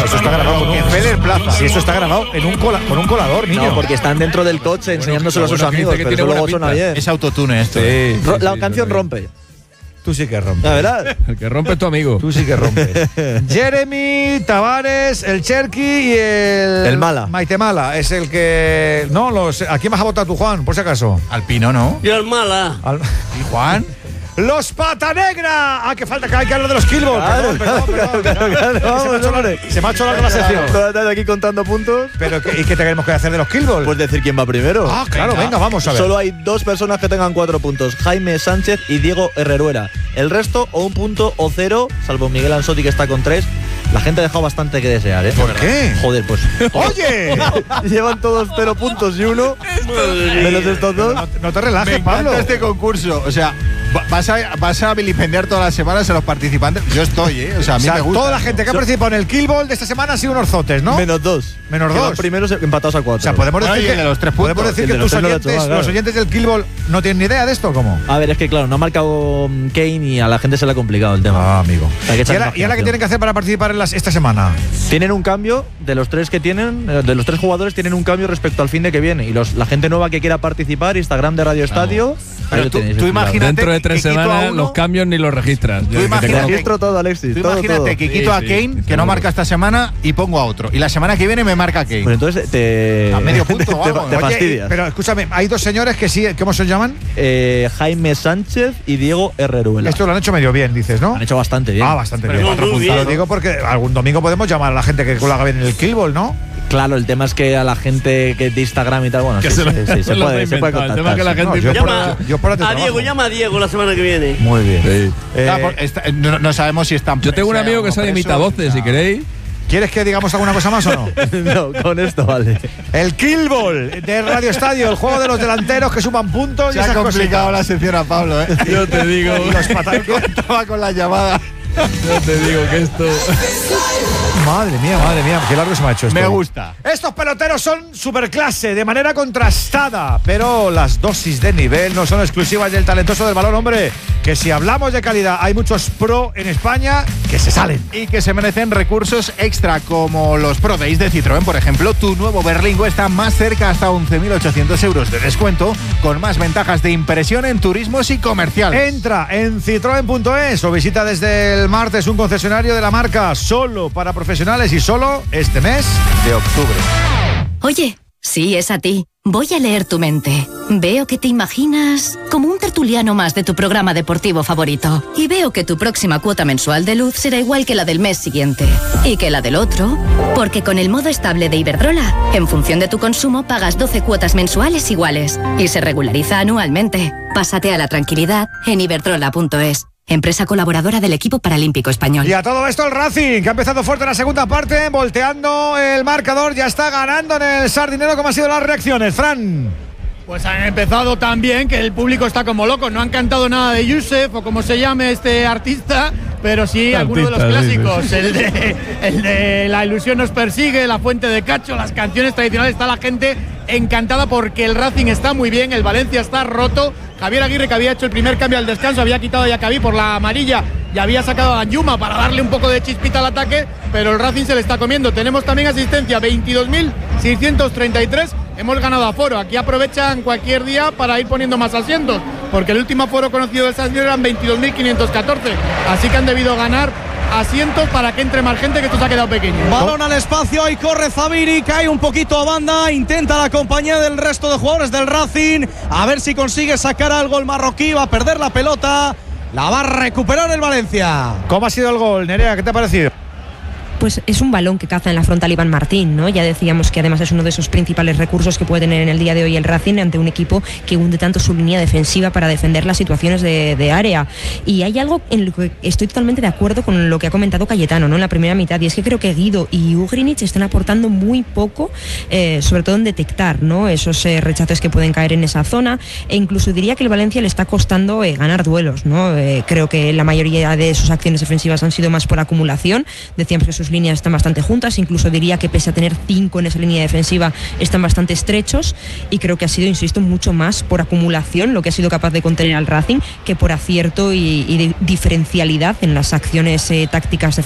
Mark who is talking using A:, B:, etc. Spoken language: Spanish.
A: Eso está grabado
B: en Feder Plaza.
A: Si esto está grabado con un colador, niño.
C: No, porque están dentro del coche enseñándoselo a sus amigos, pero eso luego suena bien.
B: Es autotune esto.
C: Sí, la canción rompe.
A: Tú sí que rompes.
C: La verdad.
D: El que rompe es tu amigo.
A: Tú sí que rompes. Jeremy, Tavares, el Cherky y el
C: Mala.
A: Maite Mala. Es el que. No, ¿a quién vas a votar tú, Juan? Por si acaso.
B: Al Pino, ¿no?
E: Y el Mala.
B: ¿Y Juan?
A: ¡Los Pata Negra! ¡Ah, que falta que hay que hablar de los Killball!
C: Claro,
A: Perdón. Se me ha hecho larga la sección.
C: Estás aquí contando puntos.
A: Pero, ¿y qué tenemos que hacer de los Killball?
C: Pues decir quién va primero.
A: Ah, claro, venga, vamos a ver.
C: Solo hay 2 personas que tengan 4 puntos: Jaime Sánchez y Diego Herreruela. El resto, o 1 punto o 0, salvo Miguel Ansotti, que está con 3. La gente ha dejado bastante que desear, ¿eh?
A: ¿Por qué?
C: Joder, pues.
A: ¡Oye!
C: Llevan todos 0 puntos y 1. Menos estos 2.
A: No te relajes,
B: Me encanta
A: Pablo.
B: este concurso. O sea, vas a vilipendiar todas las semanas a los participantes. Yo estoy, ¿eh? O sea, a mí me gusta.
A: Toda la gente que ha participado en el Killball de esta semana ha sido unos zotes, ¿no?
C: Menos 2.
A: Menos 2.
C: Los primeros empatados a 4.
A: O sea, podemos decir
B: Oye, de los 3 puntos.
A: podemos decir
C: El
A: que
C: de los
A: tus
C: 3 no lo ha hecho
A: oyentes,
C: mal, claro.
A: los oyentes del Killball no tienen ni idea de esto, ¿o cómo?
C: A ver, es que claro, no ha marcado Kane y a la gente se le ha complicado el tema.
A: Ah, amigo.
C: Hay que
A: ¿Y
C: echar
A: ahora qué
C: imaginación.
A: tienen que hacer para participar en esta semana?
C: Tienen un cambio de los 3 que tienen, de los 3 jugadores tienen un cambio respecto al fin de que viene. Y la gente nueva que quiera participar, Instagram de Radio Estadio.
B: Pero tú imagínate
D: Dentro de 3
B: que quito a
D: semanas
B: uno.
D: los cambios ni los registras.
B: Tú imagínate-
C: Registro todo, Alexis.
B: Tú
C: todo,
B: imagínate
C: todo.
B: que quito a Kane, que no marca esta semana, y pongo a otro. Y la semana que viene me marca Kane.
C: Pues entonces te.
B: A medio punto o
C: te,
B: algo.
C: te
A: Oye,
C: fastidias.
A: pero escúchame, hay 2 señores que sí, ¿cómo se llaman?
C: Jaime Sánchez y Diego Herreruela.
A: Esto lo han hecho medio bien, dices, ¿no?
C: Han hecho bastante bien.
A: Ah, bastante
E: Pero
A: bien.
E: no, muy bien.
A: Lo digo porque algún domingo podemos llamar a la gente que lo haga bien en el Killball, ¿no?
C: Claro, el tema es que a la gente que de Instagram y tal, bueno,
D: Que
C: sí,
D: se lo-
C: sí, se
D: se lo
C: puede
D: inventado. El
C: contactar.
D: tema es que la
C: sí.
D: gente-
A: No,
E: Llama
A: yo por
E: a Diego, llama a Diego la semana que viene.
C: Muy bien.
B: No sabemos si están.
D: Yo tengo un amigo que sabe imitar voces, si queréis.
A: ¿Quieres que digamos alguna cosa más o no?
C: No, con esto vale.
A: El Killball de Radio Estadio, el juego de los delanteros que suman puntos y
B: Se ha
A: esas
B: complicado
A: cositas.
B: la sección a Pablo, ¿eh?
D: Yo te digo,
A: Los patanes.
B: Estaba con la llamada.
D: yo te digo que esto.
A: Madre mía, qué largo se me ha hecho esto.
B: Me gusta.
A: Estos peloteros son superclase, de manera contrastada, pero las dosis de nivel no son exclusivas del talentoso del balón, hombre. Que si hablamos de calidad, hay muchos pro en España que se salen.
B: Y que se merecen recursos extra, como los Pro Days de Citroën, por ejemplo. Tu nuevo Berlingo está más cerca, hasta 11.800 euros de descuento, con más ventajas de impresión en turismos y comerciales.
A: Entra en citroen.es o visita desde el martes un concesionario de la marca solo para profesionales y solo este mes de octubre.
F: Oye, sí, es a ti. Voy a leer tu mente. Veo que te imaginas como un tertuliano más de tu programa deportivo favorito. Y veo que tu próxima cuota mensual de luz será igual que la del mes siguiente. Y que la del otro. Porque con el modo estable de Iberdrola, en función de tu consumo, pagas 12 cuotas mensuales iguales. Y se regulariza anualmente. Pásate a la tranquilidad en iberdrola.es. Empresa colaboradora del equipo paralímpico español.
A: Y a todo esto el Racing, que ha empezado fuerte en la segunda parte, volteando el marcador, ya está ganando en el Sardinero. ¿Cómo han sido las reacciones, Fran?
G: Pues han empezado tan bien que el público está como loco. No han cantado nada de Yusef o como se llame este artista, pero sí algunos de los clásicos.
D: Sí.
G: El de La ilusión nos persigue, La fuente de Cacho, las canciones tradicionales. Está la gente encantada porque el Racing está muy bien, el Valencia está roto. Javier Aguirre, que había hecho el primer cambio al descanso, había quitado a Yacabí por la amarilla y había sacado a Danjuma para darle un poco de chispita al ataque, pero el Racing se le está comiendo. Tenemos también asistencia, 22.633. Hemos ganado aforo. Aquí aprovechan cualquier día para ir poniendo más asientos, porque el último aforo conocido del San Siro eran 22.514. Así que han debido ganar asientos para que entre más gente, que esto se ha quedado pequeño.
H: Balón al espacio, ahí corre Zabiri, cae un poquito a banda, intenta la compañía del resto de jugadores del Racing, a ver si consigue sacar algo el marroquí, va a perder la pelota, la va a recuperar el Valencia.
A: ¿Cómo ha sido el gol, Nerea? ¿Qué te ha parecido?
I: Pues es un balón que caza en la frontal Iván Martín, ¿no? Ya decíamos que además es uno de esos principales recursos que puede tener en el día de hoy el Racing ante un equipo que hunde tanto su línea defensiva para defender las situaciones de área. Y hay algo en lo que estoy totalmente de acuerdo con lo que ha comentado Cayetano, ¿no? En la primera mitad, y es que creo que Guido y Ugrinic están aportando muy poco, sobre todo en detectar, ¿no? Esos rechazos que pueden caer en esa zona, e incluso diría que el Valencia le está costando ganar duelos, ¿no? Creo que la mayoría de sus acciones defensivas han sido más por acumulación. Decíamos que sus líneas están bastante juntas, incluso diría que pese a tener 5 en esa línea defensiva están bastante estrechos, y creo que ha sido, insisto, mucho más por acumulación lo que ha sido capaz de contener al Racing que por acierto y diferencialidad en las acciones tácticas defensivas.